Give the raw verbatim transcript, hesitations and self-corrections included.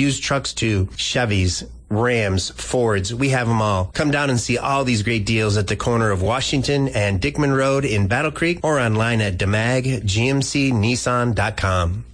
used trucks to Chevys, Rams, Fords, we have them all. Come down and see all these great deals at the corner of Washington and Dickman Road in Battle Creek or online at demag g m c nissan dot com.